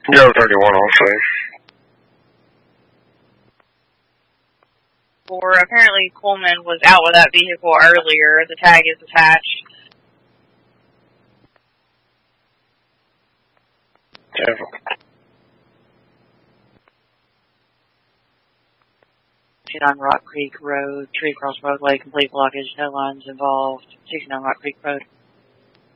Yo, 31 on scene. Or apparently Coleman was out with that vehicle earlier. The tag is attached. Careful. On Rock Creek Road, tree cross roadway, complete blockage, no lines involved. 69 Rock Creek Road.